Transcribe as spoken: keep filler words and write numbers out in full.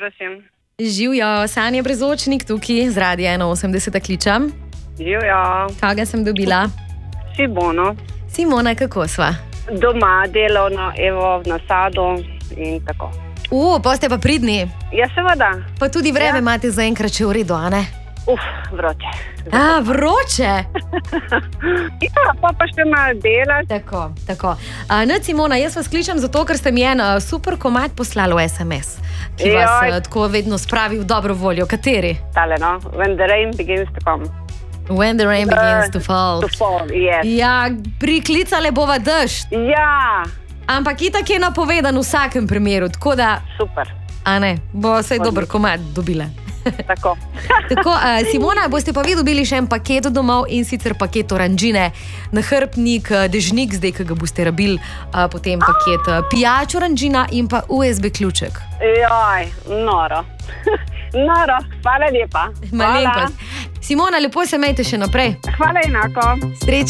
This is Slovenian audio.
prosim. Živjo, Sanja Brezočnik tukaj, z Radia ena osemdeset kličem. Živjo. Koga sem dobila? Simono. Simona, kako sva? Doma, delovno, evo, v nasadu in tako. U, pa ste pa pridni. Ja, seveda. Pa tudi vreme Ja. imate zaenkrat še v redu, a ne? Uf, vroče. A, vroče. Ja, pa pa še malo dela. Tako, tako. A, ne, Simona, jaz vas kličem zato, ker ste mi en uh, super komad poslali v es em es, ki vas Joj. uh, tako vedno spravi v dobro voljo. Kateri? Tale, no. When the rain begins to come. When the rain begins to fall. To fall, yes. Ja, priklicale bova dež, Ja, ampak itak je napovedan v vsakem primeru, tako da, super. a ne, bo vsaj dober komad dobila. Tako. Tako, uh, Simona, boste pa vi dobili še en paket domov in sicer paket oranžine, nahrbtnik, uh, dežnik, zdaj, ki ga boste rabili, uh, potem paket uh, pijač oranžina in pa u es be ključek. Joj, noro. Noro, hvala lepa. Hvala. Malenkost. Simona, lepo se imejte še naprej. Hvala enako. Sreč.